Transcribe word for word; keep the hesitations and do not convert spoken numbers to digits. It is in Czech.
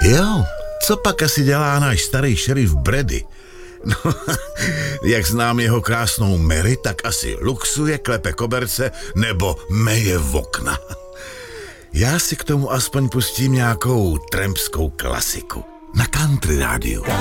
Jo, co pak asi dělá náš starý šerif Brady? No, jak znám jeho krásnou Mary, tak asi luxuje, klepe koberce nebo meje v okna. Já si k tomu aspoň pustím nějakou trampskou klasiku na country rádiu.